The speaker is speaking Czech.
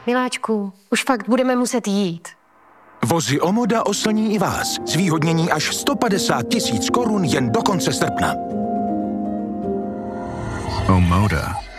Miláčku, už fakt budeme muset jít. Vozy Omoda oslní i vás. Zvýhodnění až 150 000 korun jen do konce srpna. Omoda.